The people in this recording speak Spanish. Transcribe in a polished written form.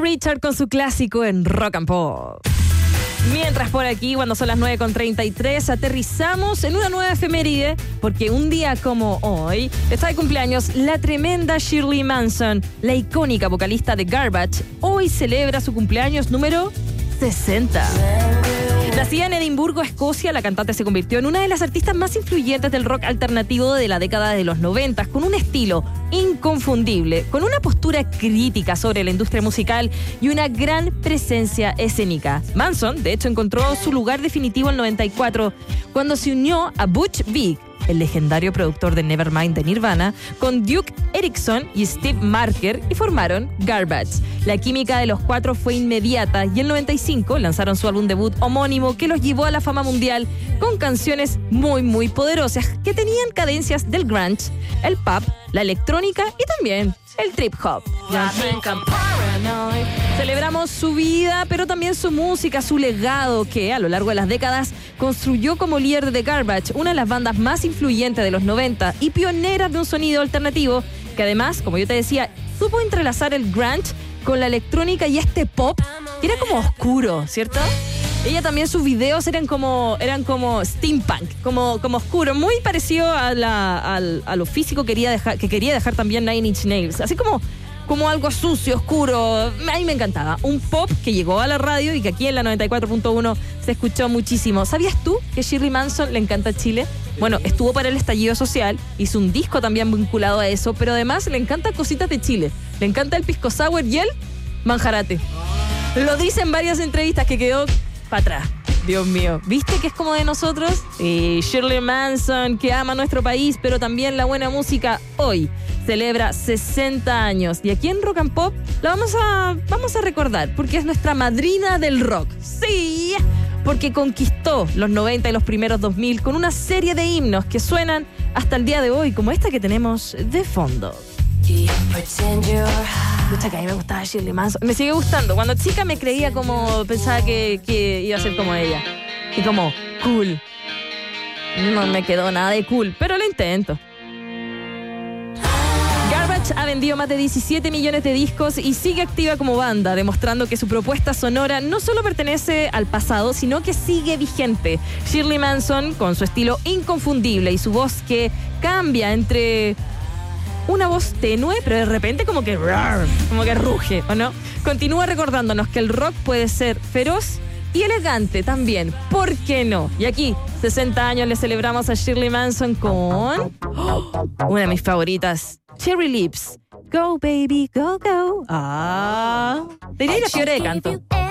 Richard con su clásico en Rock and Pop. Mientras por aquí, cuando son las 9:33, aterrizamos en una nueva efeméride, porque un día como hoy está de cumpleaños la tremenda Shirley Manson, la icónica vocalista de Garbage. Hoy celebra su cumpleaños número 60. Nacida en Edimburgo, Escocia, la cantante se convirtió en una de las artistas más influyentes del rock alternativo de la década de los 90, con un estilo inconfundible, con una postura crítica sobre la industria musical y una gran presencia escénica. Manson, de hecho, encontró su lugar definitivo en el 94, cuando se unió a Butch Vig, el legendario productor de Nevermind de Nirvana, con Duke Erickson y Steve Marker, y formaron Garbage. La química de los cuatro fue inmediata y en el 95 lanzaron su álbum debut homónimo, que los llevó a la fama mundial con canciones muy poderosas que tenían cadencias del grunge, el pop, la electrónica y también el trip hop. Celebramos su vida, pero también su música, su legado, que a lo largo de las décadas construyó como líder de Garbage, una de las bandas más influyentes de los 90 y pioneras de un sonido alternativo, que además, como yo te decía, supo entrelazar el grunge con la electrónica y este pop, que era como oscuro, ¿cierto? Ella también, sus videos eran como steampunk, como oscuro, muy parecido a lo físico que quería dejar también Nine Inch Nails, así como algo sucio, oscuro. A mí me encantaba. Un pop que llegó a la radio y que aquí en la 94.1 se escuchó muchísimo. ¿Sabías tú que Shirley Manson le encanta Chile? Bueno, estuvo para el estallido social, hizo un disco también vinculado a eso, pero además le encantan cositas de Chile. Le encanta el pisco sour y el manjarate. Lo dice en varias entrevistas, que quedó para atrás. Dios mío, ¿viste que es como de nosotros? Shirley Manson, que ama nuestro país, pero también la buena música, hoy celebra 60 años. Y aquí en Rock and Pop la vamos a recordar, porque es nuestra madrina del rock. Sí, porque conquistó los 90 y los primeros 2000 con una serie de himnos que suenan hasta el día de hoy, como esta que tenemos de fondo. Escucha, que a mí me gustaba Shirley Manson. Me sigue gustando. Cuando chica me creía pensaba que iba a ser como ella. Y como cool. No me quedó nada de cool, pero lo intento. Garbage ha vendido más de 17 millones de discos y sigue activa como banda, demostrando que su propuesta sonora no solo pertenece al pasado, sino que sigue vigente. Shirley Manson, con su estilo inconfundible y su voz que cambia entre una voz tenue, pero de repente como que ruge, ¿o no? Continúa recordándonos que el rock puede ser feroz y elegante también. ¿Por qué no? Y aquí, 60 años, le celebramos a Shirley Manson con una de mis favoritas, Cherry Lips. Go, baby, go, go. Tenía la fiebre de canto.